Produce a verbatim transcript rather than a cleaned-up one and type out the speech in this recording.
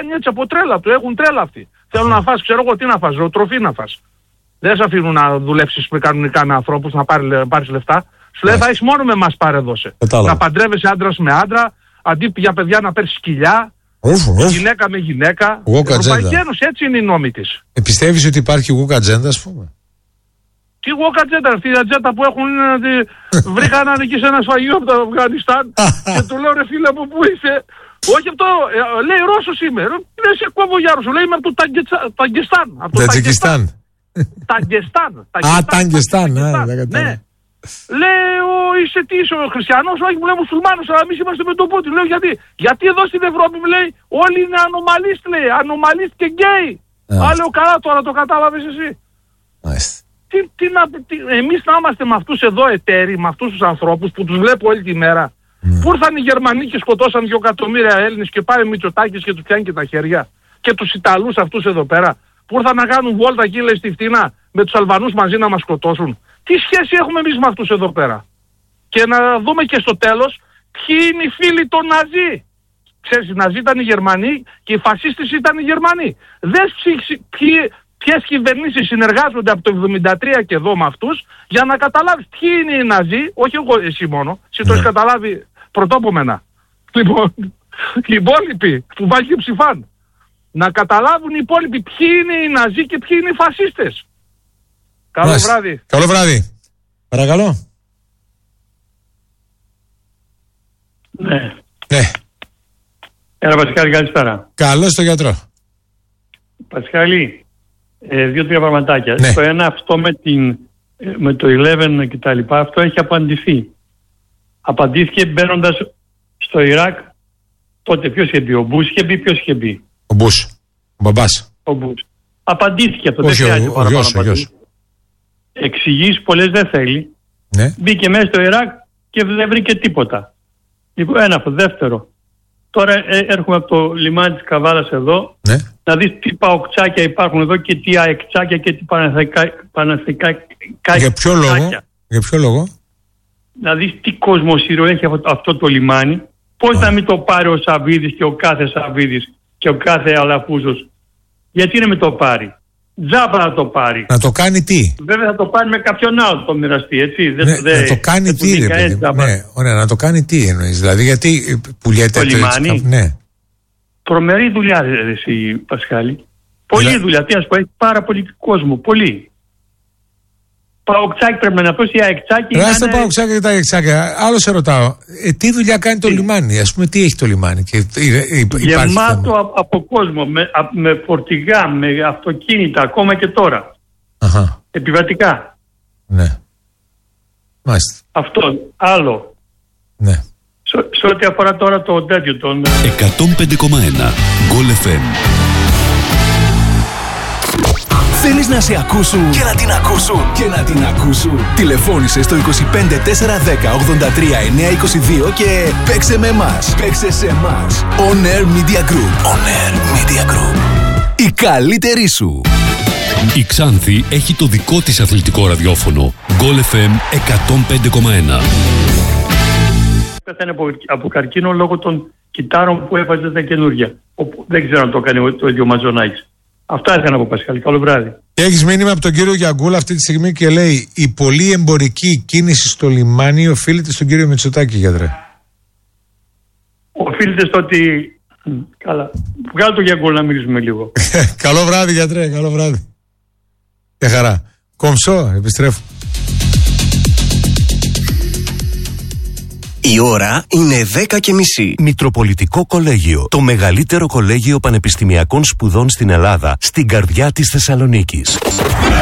κάνει έτσι από τρέλα του. Έχουν τρέλα αυτοί. Θέλουν να φας, ξέρω εγώ τι να φας, ζωοτροφή να φας. Δεν σε αφήνουν να δουλέψεις με κανονικά με ανθρώπους, να πάρεις λεφτά. Σου λέει θα έχεις μόνο με μας πάρε δώσε. Να παντρεύεσαι άντρας με άντρα, αντί για παιδιά να παίρνεις σκυλιά. Ουφ, ουφ. Γυναίκα με γυναίκα. Η Ευρωπαϊκή Ένωση έτσι είναι οι νόμοι της. Ε, πιστεύεις ότι υπάρχει woke agenda, ας πούμε? Τι woke agenda, αυτή η ατζέντα που έχουν είναι, βρήκαν εκεί σε ένα σφαγείο από το Αφγανιστάν και του λέω ρε φίλε μου που είσαι. Όχι αυτό, ε, λέει Ρώσος είμαι. Δεν σε κόβω για Ρώσο, λέει είμαι από το Ταγκεστάν. Τατζικιστάν. Ταγκεστάν. Α, Ταγκεστάν, ναι. Λέω είσαι τι είσαι ο χριστιανός, όχι μου λέει μουσουλμάνος, αλλά εμείς είμαστε με τον Πούτιν. Λέω γιατί, γιατί εδώ στην Ευρώπη μου λέει όλοι είναι ανομαλίστ, λέει, ανομαλίστ και γκέι. Α, λέω καλά τώρα το κατάλαβες εσύ. Τι, τι να, τι, εμείς να είμαστε με αυτούς εδώ εταίροι, με αυτούς τους ανθρώπους που τους βλέπω όλη τη μέρα. Mm. Που ήρθαν οι Γερμανοί και σκοτώσαν δύο εκατομμύρια Έλληνες και πάει ο Μητσοτάκης και τους πιάνει και τα χέρια. Και τους Ιταλούς αυτούς εδώ πέρα. Που ήρθαν να κάνουν βόλτα εκεί λέει στη φτηνά με τους Αλβανούς μαζί να μας σκοτώσουν. Τι σχέση έχουμε εμείς με αυτούς εδώ πέρα? Και να δούμε και στο τέλος ποιοι είναι οι φίλοι των Ναζί. Ξέρεις, οι Ναζί ήταν οι Γερμανοί και οι φασίστες ήταν οι Γερμανοί. Δες ποιοι, ποιες κυβερνήσεις συνεργάζονται από το εβδομήντα τρία και εδώ με αυτούς για να καταλάβεις ποιοι είναι οι Ναζί, όχι εγώ εσύ μόνο, εσύ το έχεις καταλάβει πρωτόπομενα. Λοιπόν, οι υπόλοιποι που πάει και ψηφάν. Να καταλάβουν οι υπόλοιποι ποιοι είναι οι Ναζί και ποιοι είναι οι φασίστες. Καλό Μάλιστα. βράδυ. Καλό βράδυ. Παρακαλώ. Ναι. Ναι. Έλα Πασχάλη, καλησπέρα. Καλώς στο γιατρό. Πασχάλη, ε, δύο-τρία πραγματάκια. Ναι. Το ένα αυτό με, την, με το έντεκα και τα λοιπά, αυτό έχει απαντηθεί. Απαντήθηκε μπαίνοντας στο Ιράκ. Τότε ποιος είχε μπει, ο Μπούς είχε μπει, ποιος είχε μπει? Ο Μπούς, ο μπαμπάς. Ο Μπούς. Απαντήθηκε αυτό. Όχι, δεν ο, ο, ο γιος, ο γιος. Εξηγήσεις πολλές δεν θέλει. Ναι. Μπήκε μέσα στο Ιράκ και δεν βρήκε τίποτα. Λοιπόν, ένα αυτό. Δεύτερο. Τώρα ε, έρχομαι από το λιμάνι της Καβάλας εδώ, ναι. να δεις τι παοκτσάκια υπάρχουν εδώ και τι αεκτσάκια και τι παναθηκάκια. Για ποιο λόγο? Για ποιο λόγο? Να δεις τι κοσμοσύρο έχει αυτό, αυτό το λιμάνι. Πώς oh. να μην το πάρει ο Σαββίδης και ο κάθε Σαββίδης και ο κάθε Αλαφούζος? Γιατί να μην το πάρει? Τζάμπα να το πάρει. Να το κάνει τι? Βέβαια θα το πάρει με κάποιον άλλο το μοιραστεί, έτσι. Ναι, δεν, να το κάνει τι, ρε παιδί. Ναι, ωραία, να το κάνει τι εννοείς? Δηλαδή, γιατί πουλιέται το λιμάνι. Έτσι, ναι. Τρομερή δουλειά, ρε, εσύ, Πασχάλη. Πολλή Λα... δουλειά. Τι να σου πω, έχει πάρα πολύ κόσμο. Πολύ. Παοκτσάκι πρέπει να πω, ή αεκτσάκι. Ράστε είναι... παοκτσάκι και τα αεκτσάκια. Άλλο σε ρωτάω. Ε, τι δουλειά κάνει το τι? λιμάνι, ας πούμε, τι έχει το λιμάνι? Και, ε, γεμάτο από, από κόσμο, με, με φορτηγά, με αυτοκίνητα, ακόμα και τώρα. Αχα. Επιβατικά. Ναι. Μάλιστα. Αυτό. Άλλο. Ναι. Σε, σε ό,τι αφορά τώρα το τέτοιο τον... εκατόν πέντε κόμμα ένα Goal εφ εμ. Θέλεις να σε ακούσουν και να την ακούσουν και να την ακούσουν? Τηλεφώνησε στο είκοσι πέντε τετρακόσια δέκα ογδόντα τρία εννιακόσια είκοσι δύο και παίξε με εμάς. Παίξε σε εμάς. On Air Media Group. On Air Media Group. Η καλύτερη σου. Η Ξάνθη έχει το δικό της αθλητικό ραδιόφωνο. Goal εφ εμ εκατόν πέντε κόμμα ένα. Πέθανε από, από καρκίνο λόγω των κυτάρων που έβαζε τα καινούργια. Δεν ξέρω αν το έκανε το ίδιο Μαζονάκης. Αυτά ήθελα να πω, Πασχάλη. Καλό βράδυ. Έχεις μήνυμα από τον κύριο Γιαγκούλα αυτή τη στιγμή και λέει: η πολύ εμπορική κίνηση στο λιμάνι οφείλεται στον κύριο Μητσοτάκη, γιατρέ. Οφείλεται στο ότι. Καλά. Βγάλω το Γιαγκούλα να μιλήσουμε λίγο. Καλό βράδυ, γιατρέ. Καλό βράδυ. Για χαρά. Κομψό, επιστρέφω. Η ώρα είναι δέκα και μισή. Μητροπολιτικό Κολέγιο. Το μεγαλύτερο κολέγιο πανεπιστημιακών σπουδών στην Ελλάδα, στην καρδιά της Θεσσαλονίκης.